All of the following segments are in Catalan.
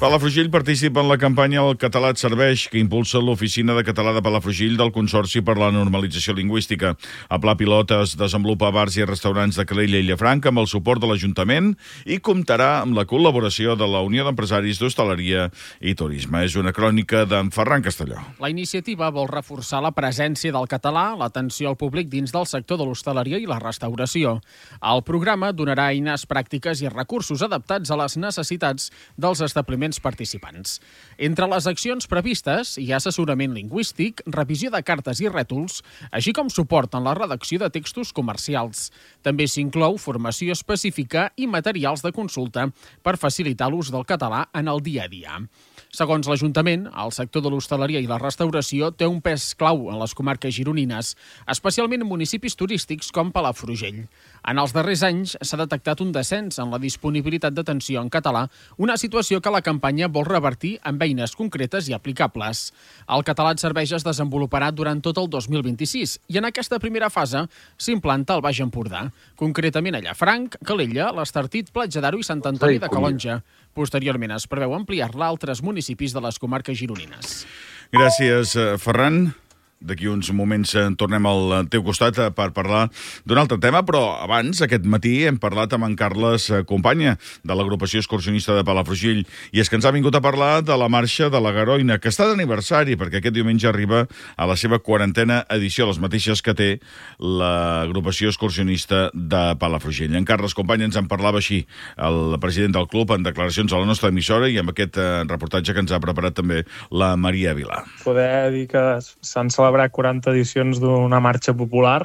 Palafrugell participa en la campanya El català et serveix, que impulsa l'Oficina de Català de Palafrugell del Consorci per la Normalització Lingüística. El pla pilot es desenvolupa a bars i restaurants de Calella i Llafranc amb el suport de l'Ajuntament i comptarà amb la col·laboració de la Unió d'Empresaris d'Hostaleria i Turisme. És una crònica d'en Ferran Castelló. La iniciativa vol reforçar la presència del català, l'atenció al públic dins del sector de l'hostaleria i la restauració. El programa donarà eines pràctiques i recursos adaptats a les necessitats dels establiments participants. Entre les accions previstes hi ha assessorament lingüístic, revisió de cartes i rètols, així com suport en la redacció de textos comercials. També s'inclou formació específica i materials de consulta per facilitar l'ús del català en el dia a dia. Segons l'Ajuntament, el sector de l'hostaleria i la restauració té un pes clau en les comarques gironines, especialment en municipis turístics com Palafrugell. En els darrers anys s'ha detectat un descens en la disponibilitat d'atenció en català, una situació que la campanya vol revertir amb eines concretes i aplicables. El català et serveix es desenvoluparà durant tot el 2026 i en aquesta primera fase s'implanta al Baix Empordà, concretament a Llafranc, Calella, l'Estartit, Platja d'Aro i Sant Antoni de Calonja. Posteriorment es preveu ampliar-la a altres municipis de les comarques gironines. Gràcies, Ferran. D'aquí uns moments tornem al teu costat per parlar d'un altre tema, però abans, aquest matí, hem parlat amb en Carles Companya, de l'agrupació excursionista de Palafrugell, i és que ens ha vingut a parlar de la marxa de la Garoina, que està d'aniversari, perquè aquest diumenge arriba a la seva 40a edició, les mateixes que té l'agrupació excursionista de Palafrugell. En Carles Companya ens en parlava així, el president del club, en declaracions a la nostra emissora, i amb aquest reportatge que ens ha preparat també la Maria Vilà. Poder dir que s'han celebrat 40 edicions d'una marxa popular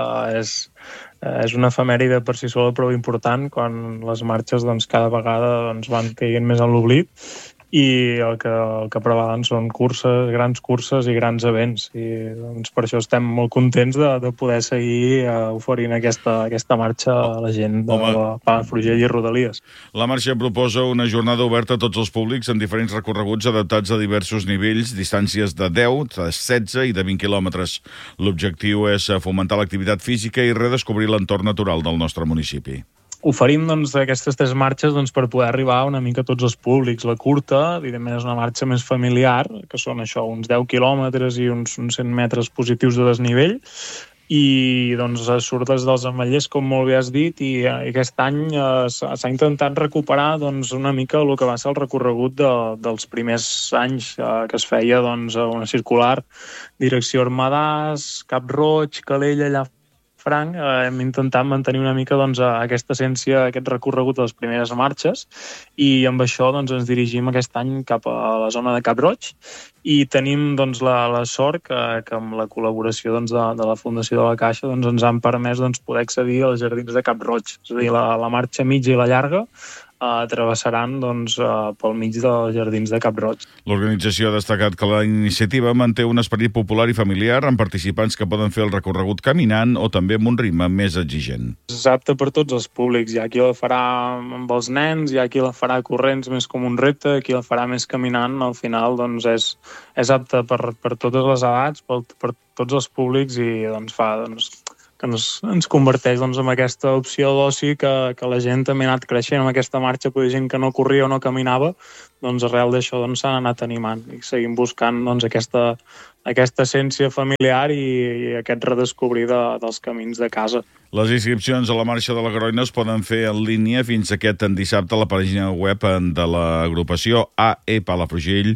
és una efemèride per si sola prou important quan les marxes cada vegada van caient més en l'oblit i el que prevalen són grans curses i grans events i per això estem molt contents de poder seguir oferint aquesta marxa a la gent de Palafrugell i Rodalies. La marxa proposa una jornada oberta a tots els públics en diferents recorreguts adaptats a diversos nivells, distàncies de 10, de 16 i de 20 quilòmetres. L'objectiu és fomentar l'activitat física i redescobrir l'entorn natural del nostre municipi. Oferim aquestes 3 marxes per poder arribar una mica a tots els públics. La curta, evidentment, és una marxa més familiar, que són uns 10 quilòmetres i uns 100 metres positius de desnivell, i surt des dels Ametllers, com molt bé has dit, i aquest any s'ha intentat recuperar una mica el que va ser el recorregut dels primers anys que es feia una circular, direcció Ermedàs, Cap Roig, Calella, Llafranc. Hem intentat mantenir una mica aquesta essència, aquest recorregut de les primeres marxes, i amb això ens dirigim aquest any cap a la zona de Cap Roig i tenim la sort que amb la col·laboració de la Fundació de la Caixa ens han permès poder accedir als jardins de Cap Roig. És a dir, la marxa mitja i la llarga travessaran pel mig dels jardins de Cap Roig. L'organització ha destacat que la iniciativa manté un esperit popular i familiar amb participants que poden fer el recorregut caminant o també amb un ritme més exigent. És apte per tots els públics. Hi ha qui la farà amb els nens, hi ha qui la farà corrents més com un repte, qui la farà més caminant. Al final és apte per totes les edats, per tots els públics i fa que ens converteix en aquesta opció d'oci que la gent també ha anat creixent amb aquesta marxa, però gent que no corria o no caminava, arrel d'això s'han anat animant i seguim buscant aquesta essència familiar i aquest redescobrir dels camins de casa. Les inscripcions a la marxa de la Garoina es poden fer en línia fins aquest dissabte a la pàgina web de l'agrupació aepalafrugell.org,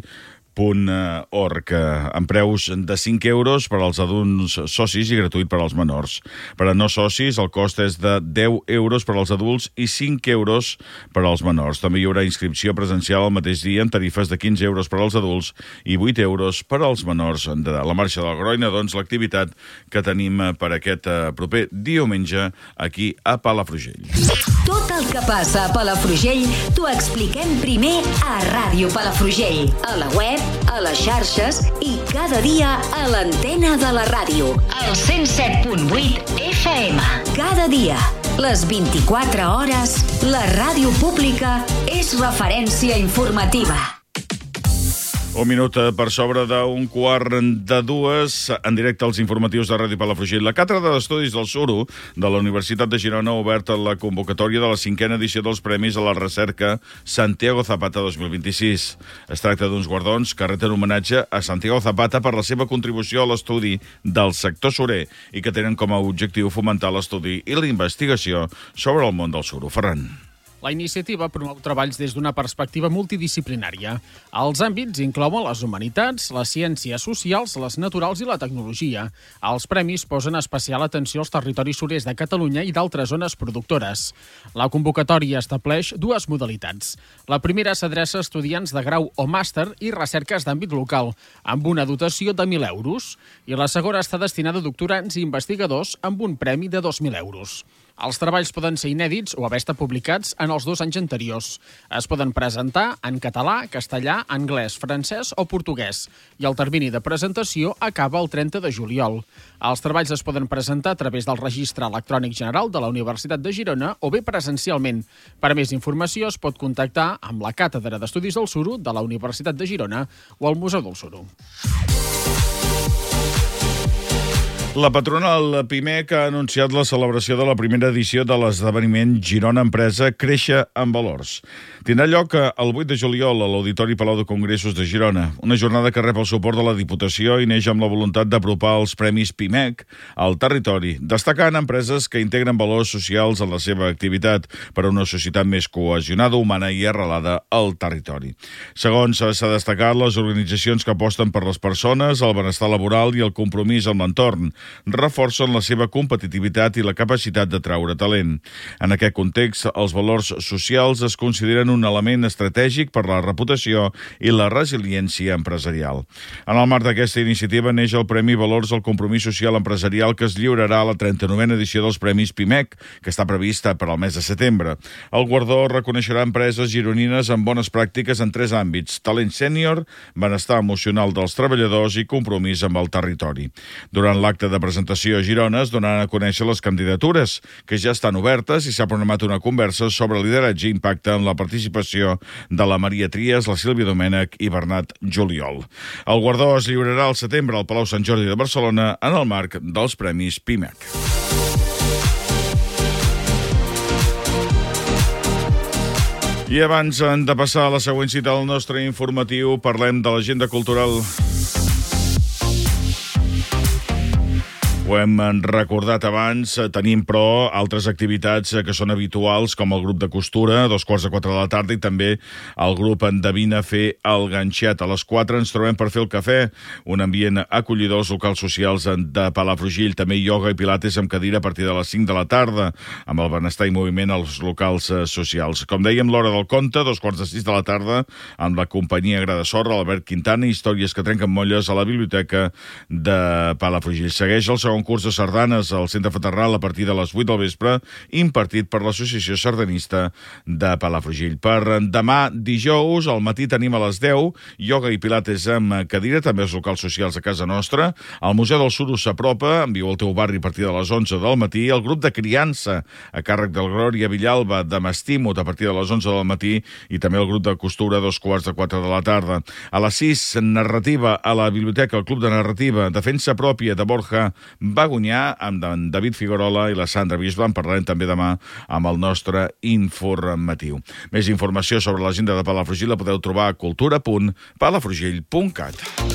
amb preus de 5 euros per als adults socis i gratuït per als menors. Per a no socis, el cost és de 10 euros per als adults i 5 euros per als menors. També hi haurà inscripció presencial el mateix dia en tarifes de 15 euros per als adults i 8 euros per als menors d'edat. La marxa de la Garoina, l'activitat que tenim per aquest proper diumenge aquí a Palafrugell. Tot el que passa a Palafrugell t'ho expliquem primer a Ràdio Palafrugell, a la web, a les xarxes i cada dia a l'antena de la ràdio. Al 107.8 FM. Cada dia, les 24 hores, la ràdio pública és referència informativa. Un minut per sobre d'un quart de dues, en directe als informatius de Ràdio Palafrugell. La Càtedra d'Estudis del Suro de la Universitat de Girona ha obert la convocatòria de la 5a edició dels Premis a la Recerca Santiago Zapata 2026. Es tracta d'uns guardons que reten homenatge a Santiago Zapata per la seva contribució a l'estudi del sector surer i que tenen com a objectiu fomentar l'estudi i la investigació sobre el món del suro. Ferran. La iniciativa promou treballs des d'una perspectiva multidisciplinària. Els àmbits inclouen les humanitats, les ciències socials, les naturals i la tecnologia. Els premis posen especial atenció als territoris surers de Catalunya i d'altres zones productores. La convocatòria estableix dues modalitats. La primera s'adreça a estudiants de grau o màster i recerques d'àmbit local, amb una dotació de 1.000 euros, i la segona està destinada a doctorants i investigadors amb un premi de 2.000 euros. Els treballs poden ser inèdits o haver estat publicats en els 2 anys anteriors. Es poden presentar en català, castellà, anglès, francès o portuguès, i el termini de presentació acaba el 30 de juliol. Els treballs es poden presentar a través del Registre Electrònic General de la Universitat de Girona o bé presencialment. Per a més informació es pot contactar amb la Càtedra d'Estudis del Suro de la Universitat de Girona o el Museu del Suro. La patronal PIMEC ha anunciat la celebració de la primera edició de l'esdeveniment Girona Empresa Créixer en Valors. Tindrà lloc el 8 de juliol a l'Auditori Palau de Congressos de Girona, una jornada que rep el suport de la Diputació i neix amb la voluntat d'apropar els Premis PIMEC al territori, destacant empreses que integren valors socials en la seva activitat per a una societat més cohesionada, humana i arrelada al territori. Segons s'ha destacat, les organitzacions que aposten per les persones, el benestar laboral i el compromís amb l'entorn reforcen la seva competitivitat i la capacitat d'atraure talent. En aquest context, els valors socials es consideren un element estratègic per la reputació i la resiliència empresarial. En el marc d'aquesta iniciativa neix el Premi Valors al Compromís Social Empresarial que es lliurarà a la 39a edició dels Premis PIMEC, que està prevista per al mes de setembre. El guardó reconeixerà empreses gironines amb bones pràctiques en 3 àmbits: talent sènior, benestar emocional dels treballadors i compromís amb el territori. Durant l'acte de presentació a Girona es donaran a conèixer les candidatures, que ja estan obertes, i s'ha programat una conversa sobre lideratge i impacte amb la participació de la Maria Trias, la Sílvia Domènech i Bernat Juliol. El guardó es lliurarà al setembre al Palau Sant Jordi de Barcelona en el marc dels Premis PIMEC. I abans de passar a la següent cita del nostre informatiu, parlem de l'agenda cultural. Ho hem recordat abans, tenim però altres activitats que són habituals, com el grup de costura, a 3:45 de la tarda, i també el grup Endevina fer el ganxet. A les 4 ens trobem per fer el cafè, un ambient acollidor als locals socials de Palafrugell. També ioga i pilates amb cadira a partir de les 5 de la tarda, amb el benestar i moviment als locals socials. Com dèiem, l'hora del conte, 5:45 de la tarda, amb la companyia Gra de Sorra, Albert Quintana, històries que trenquen molles a la biblioteca de Palafrugell. Segueix el segon curs de sardanes al Centre Fraternal a partir de les 8 del vespre, impartit per l'Associació Sardanista de Palafrugell. Per demà, dijous, al matí tenim a les 10, ioga i pilates amb cadira, també els locals socials a casa nostra. El Museu del Suro s'apropa, Viu al teu barri a partir de les 11 del matí. El grup de criança, a càrrec del Glòria Villalba, de M'Estimut, a partir de les 11 del matí, i també el grup de costura a 3:45 de la tarda. A les 6, narrativa a la biblioteca, el Club de Narrativa, defensa pròpia de Borja Bagunyà, amb en David Figuerola i la Sandra Bisbal. Parlarem també demà amb el nostre informatiu. Més informació sobre l'agenda de Palafrugell la podeu trobar a cultura.palafrugell.cat.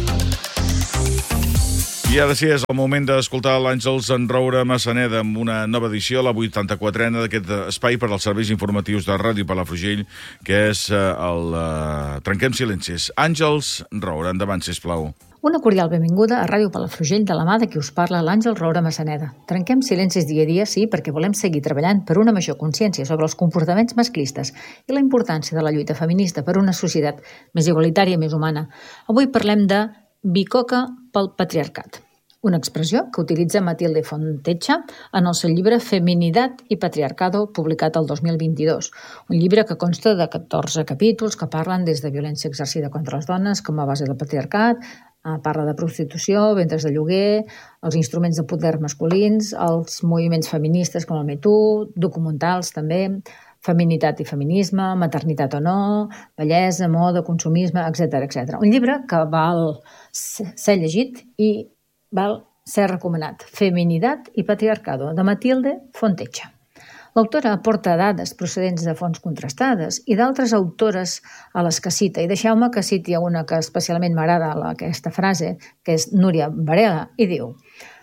I ara sí, és el moment d'escoltar l'Àngels Roure Massaneda amb una nova edició, la 84a d'aquest espai per als serveis informatius de Ràdio Palafrugell, que és el Trenquem Silencis. Àngels Roure, endavant, sisplau. Una cordial benvinguda a Ràdio Palafrugell, de la mà de qui us parla l'Àngel Roure Massaneda. Trenquem silencis dia a dia, sí, perquè volem seguir treballant per una major consciència sobre els comportaments masclistes i la importància de la lluita feminista per una societat més igualitària i més humana. Avui parlem de bicoca pel patriarcat, una expressió que utilitza Matilde Fontecha en el seu llibre Feminidad i Patriarcado, publicat el 2022. Un llibre que consta de 14 capítols que parlen des de violència exercida contra les dones com a base del patriarcat, parla de prostitució, ventres de lloguer, els instruments de poder masculins, els moviments feministes com el Me Too, documentals també, Feminitat i feminisme, maternitat o no, bellesa, moda, consumisme, etc etc. Un llibre que val ser llegit i val ser recomanat. Feminitat i patriarcado, de Matilde Fontecha. L'autora aporta dades procedents de fonts contrastades i d'altres autores a les que cita. I deixeu-me que citi una que especialment m'agrada, aquesta frase, que és Núria Varela, i diu: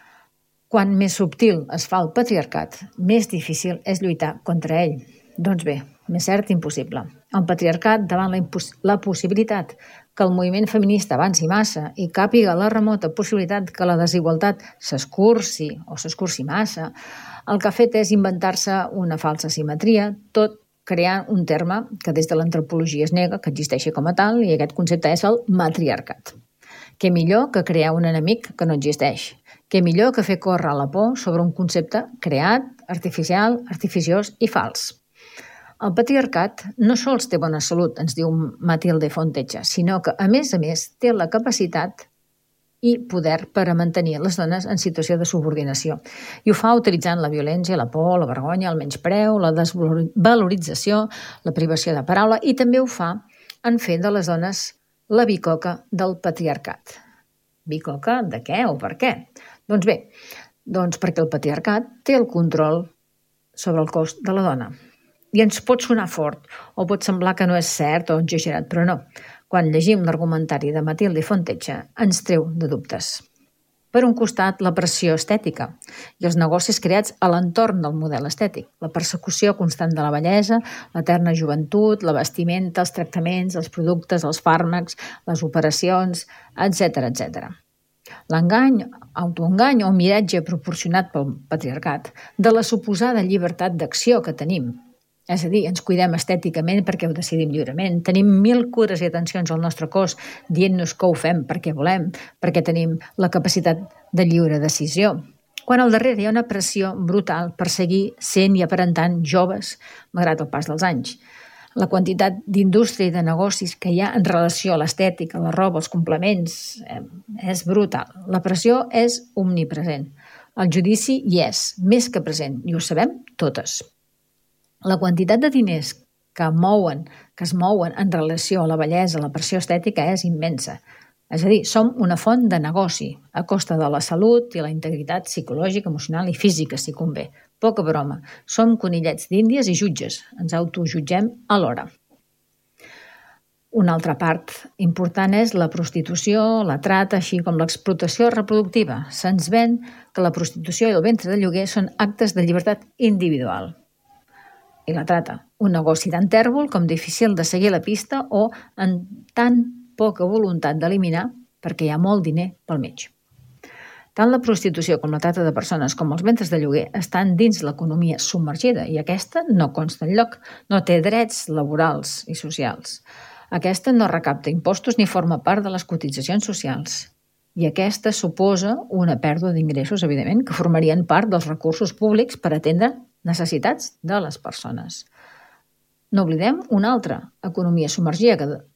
quan més subtil es fa el patriarcat, més difícil és lluitar contra ell. Doncs bé, més cert, impossible. El patriarcat, davant la possibilitat que el moviment feminista avanci massa i càpiga la remota possibilitat que la desigualtat s'escurci massa, el que ha fet és inventar-se una falsa simetria, tot creant un terme que des de l'antropologia es nega que existeixi com a tal, i aquest concepte és el matriarcat. Què millor que crear un enemic que no existeix? Què millor que fer córrer la por sobre un concepte creat, artificial, artificiós i fals? El patriarcat no sols té bona salut, ens diu Matilde Fontecha, sinó que, a més, té la capacitat i poder per a mantenir les dones en situació de subordinació. I ho fa utilitzant la violència, la por, la vergonya, el menyspreu, la desvalorització, la privació de paraula, i també ho fa en fer de les dones la bicoca del patriarcat. Bicoca de què o per què? Doncs bé, perquè el patriarcat té el control sobre el cos de la dona. I ens pot sonar fort, o pot semblar que no és cert o exagerat, però no. Quan llegim l'argumentari de Matilde Fontecha, ens treu de dubtes. Per un costat, la pressió estètica i els negocis creats a l'entorn del model estètic, la persecució constant de la bellesa, l'eterna joventut, la vestimenta, els tractaments, els productes, els fàrmacs, les operacions, etc etc. L'engany, autoengany o miratge proporcionat pel patriarcat de la suposada llibertat d'acció que tenim. És a dir, ens cuidem estèticament perquè ho decidim lliurement, tenim 1000 cures i atencions al nostre cos dient-nos que ho fem perquè volem, perquè tenim la capacitat de lliure decisió. Quan al darrere hi ha una pressió brutal per seguir sent i aparentant joves, malgrat el pas dels anys. La quantitat d'indústria i de negocis que hi ha en relació a l'estètica, la roba, els complements, és brutal. La pressió és omnipresent. El judici hi és, més que present, i ho sabem totes. La quantitat de diners que es mouen en relació a la bellesa, la pressió estètica és immensa. És a dir, som una font de negoci a costa de la salut i la integritat psicològica, emocional i física, si convé. Poca broma. Som conillets d'índies i jutges. Ens autojutgem alhora. Una altra part important és la prostitució, la trata, així com l'explotació reproductiva. Se'ns ven que la prostitució i el ventre de lloguer són actes de llibertat individual. I la trata, un negoci tan tèrbol com difícil de seguir la pista o en tan poca voluntat d'eliminar perquè hi ha molt diner pel mig. Tant la prostitució com la trata de persones com els ventres de lloguer estan dins l'economia submergida i aquesta no consta enlloc, no té drets laborals i socials. Aquesta no recapta impostos ni forma part de les cotitzacions socials. I aquesta suposa una pèrdua d'ingressos, evidentment, que formarien part dels recursos públics per atendre necessitats de les persones. No oblidem una altra economia submergida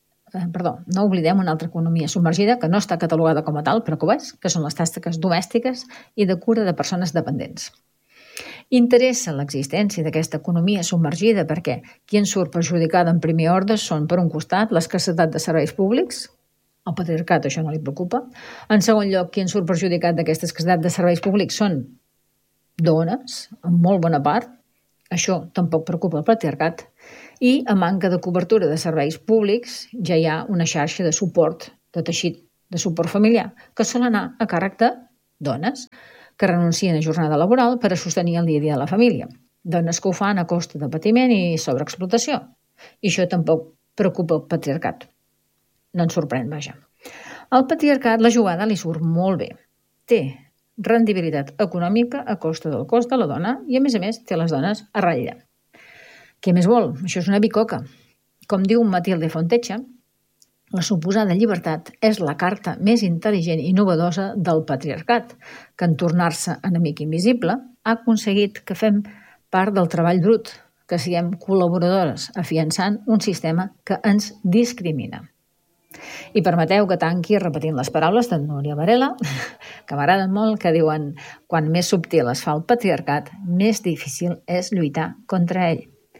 que no està catalogada com a tal, però que ho és, que són les tasques domèstiques i de cura de persones dependents. Interessa l'existència d'aquesta economia submergida perquè qui en surt perjudicada en primer ordre són, per un costat, l'escassetat de serveis públics. Al patriarcat això no li preocupa. En segon lloc, qui en surt perjudicat d'aquesta escassetat de serveis públics són dones, en molt bona part, això tampoc preocupa el patriarcat, i a manca de cobertura de serveis públics ja hi ha una xarxa de suport, de teixit de suport familiar, que sol anar a càrrec de dones que renuncien a jornada laboral per a sostenir el dia a dia de la família. Dones que ho fan a costa de patiment i sobreexplotació. I això tampoc preocupa el patriarcat. No ens sorprèn, vaja. Al patriarcat la jugada li surt molt bé. Té rendibilitat econòmica a costa del cost de la dona i, a més, té les dones a ratlla. Què més vol? Això és una bicoca. Com diu Matilde Fontecha, la suposada llibertat és la carta més intel·ligent i innovadora del patriarcat, que en tornar-se enemic invisible ha aconseguit que fem part del treball brut, que siguem col·laboradores, afiançant un sistema que ens discrimina. I permeteu que tanqui repetint les paraules de Núria Varela, que m'agraden molt, que diuen: quan més subtil es fa el patriarcat, més difícil és lluitar contra ell.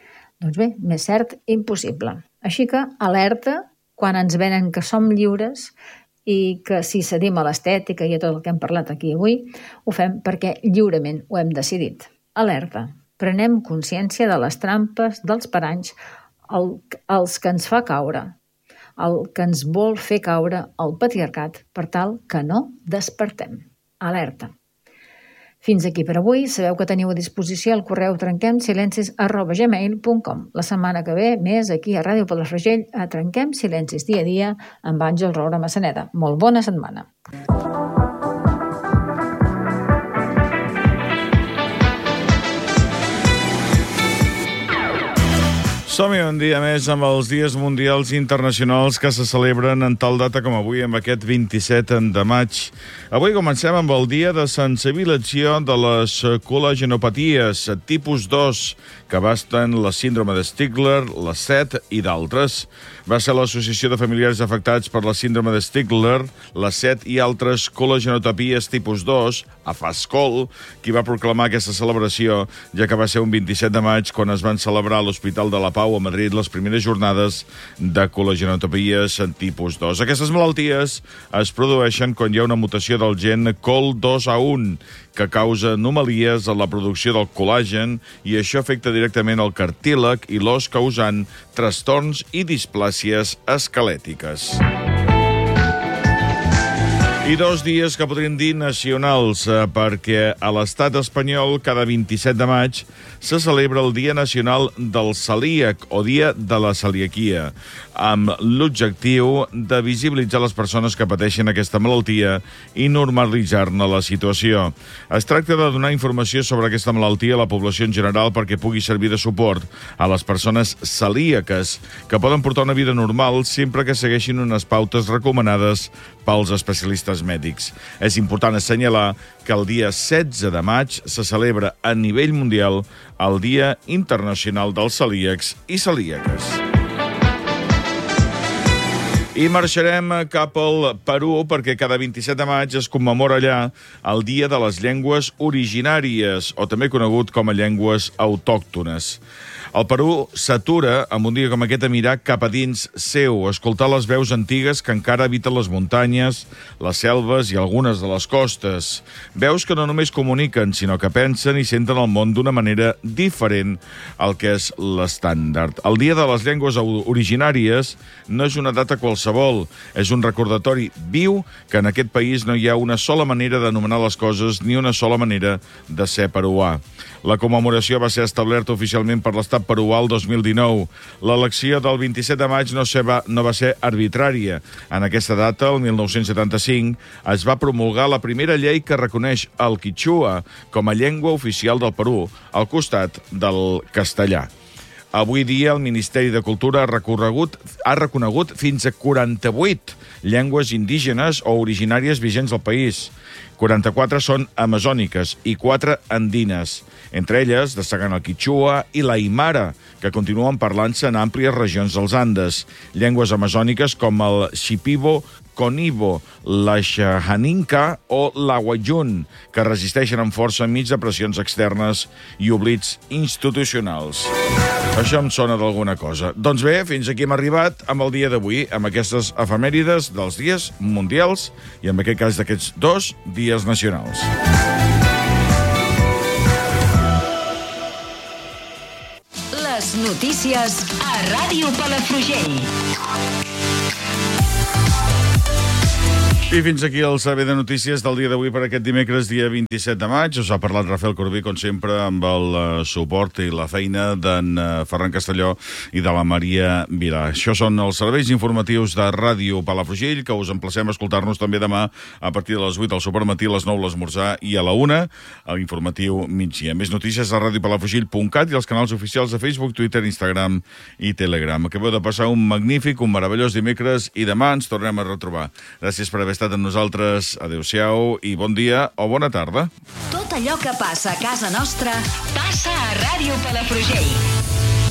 Doncs bé, més cert, impossible. Així que alerta quan ens venen que som lliures i que si cedim a l'estètica i a tot el que hem parlat aquí avui, ho fem perquè lliurement ho hem decidit. Alerta, prenem consciència de les trampes, dels paranys, els que ens fa caure, el que ens vol fer caure el patriarcat per tal que no despertem. Alerta. Fins aquí per avui. Sabeu que teniu a disposició el correu trenquemsilencis@gmail.com. La setmana que ve, més aquí a Ràdio Palafrugell, a Trenquem Silencis dia a dia amb Àngel Roura Massaneda. Molt bona setmana. Som-hi un dia més amb els Dies Mundials Internacionals que se celebren en tal data com avui, amb aquest 27 de maig. Avui comencem amb el dia de sensibilització de les col·lagenopaties tipus 2, que abasten la síndrome de Stickler, la SET i d'altres. Va ser l'Associació de Familiars Afectats per la síndrome de Stickler, la SET i altres col·lagenopaties tipus 2, AFASCOL, qui va proclamar aquesta celebració, ja que va ser un 27 de maig quan es van celebrar a l'Hospital de la Pau a Madrid les primeres jornades de col·lagenopaties tipus 2. Aquestes malalties es produeixen quan hi ha una mutació del gen COL2A1, que causa anomalies en la producció del col·làgen i això afecta directament el cartílag i l'os, causant trastorns i displàcies esquelètiques. I 2 dies que podríem dir nacionals, perquè a l'estat espanyol cada 27 de maig se celebra el Dia Nacional del Celíac o Dia de la Celiaquia, amb l'objectiu de visibilitzar les persones que pateixen aquesta malaltia i normalitzar-ne la situació. Es tracta de donar informació sobre aquesta malaltia a la població en general perquè pugui servir de suport a les persones celíaques que poden portar una vida normal sempre que segueixin unes pautes recomanades pels especialistes mèdics. És important assenyalar que el dia 16 de maig se celebra a nivell mundial el Dia Internacional dels Celíacs i Celíaques. I marxarem cap al Perú perquè cada 27 de maig es commemora allà el Dia de les Llengües Originàries, o també conegut com a llengües autòctones. El Perú s'atura amb un dia com aquest a mirar cap a dins seu, a escoltar les veus antigues que encara habiten les muntanyes, les selves i algunes de les costes. Veus que no només comuniquen, sinó que pensen i senten el món d'una manera diferent al que és l'estàndard. El Dia de les Llengües Originàries no és una data qualsevol, és un recordatori viu que en aquest país no hi ha una sola manera d'anomenar les coses ni una sola manera de ser peruà. La commemoració va ser establerta oficialment per l'Estat peruà el 2019. L'elecció del 27 de maig no va ser arbitrària. En aquesta data, el 1975, es va promulgar la primera llei que reconeix el quítxua com a llengua oficial del Perú, al costat del castellà. Avui dia, el Ministeri de Cultura ha reconegut fins a 48 llengües indígenes o originàries vigents al país. 44 són amazòniques i 4 andines. Entre elles destaquen el quítxua i l'aimara, que continuen parlant-se en àmplies regions dels Andes. Llengües amazòniques com el shipibo, conibo, la xahaninca o l'awayun, que resisteixen amb força enmig de pressions externes i oblits institucionals. Això em sona d'alguna cosa. Doncs bé, fins aquí hem arribat amb el dia d'avui, amb aquestes efemèrides dels dies mundials i en aquest cas d'aquests 2 dies nacionals. Les notícies a Ràdio Palafrugell. I fins aquí el servei de notícies del dia d'avui per aquest dimecres, dia 27 de maig. Us ha parlat Rafael Corbí, com sempre, amb el suport i la feina d'en Ferran Castelló i de la Maria Vilà. Això són els serveis informatius de Ràdio Palafrugell, que us emplacem a escoltar-nos també demà a partir de les 8 al supermatí, a les 9 l'esmorzar i a la 1 a l'informatiu migdia. Més notícies a radiopalafrugell.cat i els canals oficials de Facebook, Twitter, Instagram i Telegram. Acabeu de passar un magnífic, un meravellós dimecres i demà ens tornem a retrobar. Gràcies per haver estat amb nosaltres. Adéu-siau i bon dia o bona tarda. Tot allò que passa a casa nostra passa a Ràdio Palafrugell.